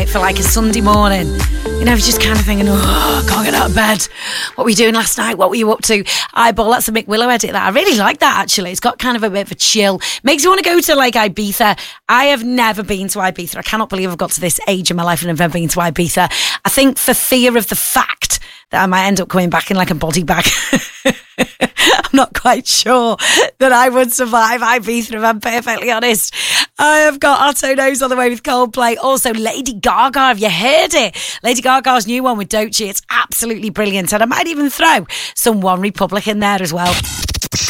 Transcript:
it for like a Sunday morning. You know, you're just kind of thinking, oh, I can't get out of bed. What were you doing last night? What were you up to? Eyeball, that's a Mick Willow edit that. I really like that, actually. It's got kind of a bit of a chill. Makes you want to go to like Ibiza. I have never been to Ibiza. I cannot believe I've got to this age in my life and I've never been to Ibiza. I think for fear of the fact that I might end up coming back in like a body bag. I'm not quite sure that I would survive Ibiza, if I'm perfectly honest. I have got Otto Knows on the way with Coldplay. Also, Lady Gaga, have you heard it? Lady Gaga's new one with Doechii. It's absolutely brilliant. And I might even throw some One Republic in there as well.